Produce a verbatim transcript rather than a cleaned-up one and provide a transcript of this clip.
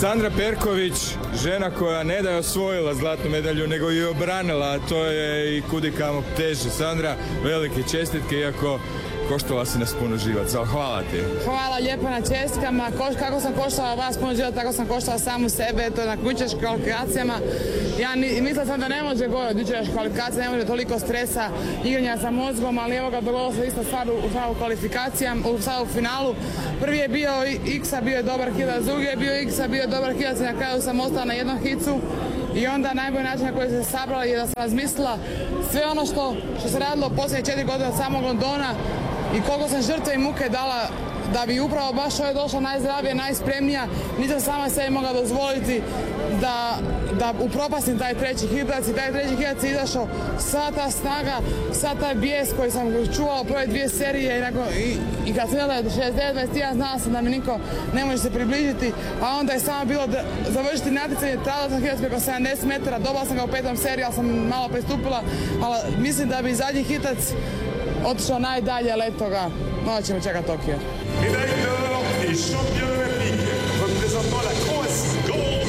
Sandra Perković, žena koja ne da je osvojila zlatnu medalju, nego ju je obranila, a to je i kudikamo teže. Sandra, velike čestitke, iako koštala si nas puno živaca. Hvala ti. Hvala lijepo na čestitkama. Kako sam koštala vas puno života, tako sam koštala samu sebe, to na jučerašnjim kvalifikacijama. Ja mislila sam da ne može gore od jučerašnjih kvalifikacija, ne može toliko stresa, igranja sa mozgom, ali evo ga, dogodilo se isto stvar u, u kvalifikacijama, u, u finalu. Prvi je bio X-a, bio je dobar hilac, drugi je bio X-a, bio je dobar hilac i na kraju sam ostala na jednom hicu. I onda najbolji način na koji se sabrala je da sam razmislila sve ono što, što se radilo posljednje četiri godine od samog Londona i koliko sam žrtve i muke dala da bi upravo baš ovo došla najzdravija, najspremnija. Nisam sama sebi mogla dozvoliti da, da upropastim taj treći hilac i taj treći hilac je izašao sva ta snaga, sva taj bijes koji sam čuvala u prve dvije serije i, nakon, i, i kad sam vidjela šezdeset devet dvadeset jedan znala sam da mi niko ne može se približiti, a onda je samo bilo da završiti natjecanje, trebala sam hilac preko sedamdeset metara, dobila sam ga u petom seriji, ali sam malo prestupila, ali mislim da bi zadnji hitac otišao najdalje, ali eto ga, onda ćemo čekati Tokio. Médaille d'or et championne olympique représentant la Croatie. Gold!